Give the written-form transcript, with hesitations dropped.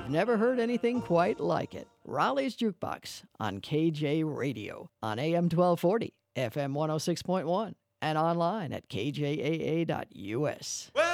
You've never heard anything quite like it. Raleigh's Jukebox on KJ Radio on AM 1240, FM 106.1, and online at kjaa.us. Well,